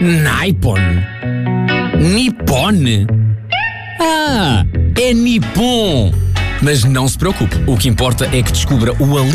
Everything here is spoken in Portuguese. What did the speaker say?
Naipon? Nippon? Ah, é Nippon! Mas não se preocupe, o que importa é que descubra o